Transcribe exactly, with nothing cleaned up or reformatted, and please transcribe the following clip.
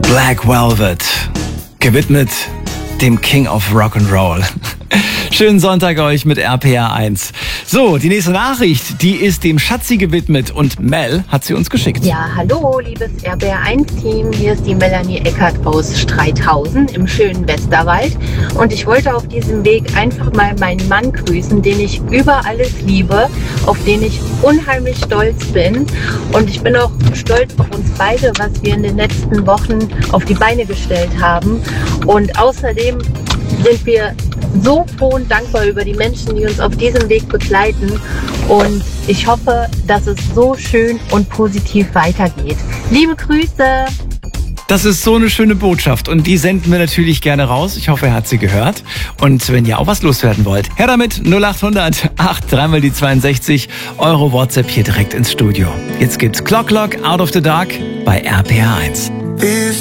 Black Velvet, gewidmet dem King of Rock'n'Roll. Schönen Sonntag euch mit R P R eins. So, die nächste Nachricht, die ist dem Schatzi gewidmet und Mel hat sie uns geschickt. Ja, hallo, liebes R P R eins Team. Hier ist die Melanie Eckert aus Streithausen im schönen Westerwald. Und ich wollte auf diesem Weg einfach mal meinen Mann grüßen, den ich über alles liebe, auf den ich unheimlich stolz bin. Und ich bin auch stolz auf uns beide, was wir in den letzten Wochen auf die Beine gestellt haben. Und außerdem sind wir so froh und dankbar über die Menschen, die uns auf diesem Weg begleiten. Und ich hoffe, dass es so schön und positiv weitergeht. Liebe Grüße! Das ist so eine schöne Botschaft und die senden wir natürlich gerne raus. Ich hoffe, er hat sie gehört. Und wenn ihr auch was loswerden wollt, her damit null acht hundert acht dreimal die zweiundsechzig, eure WhatsApp hier direkt ins Studio. Jetzt gibt's Clock Clock Out of the Dark bei R P R eins.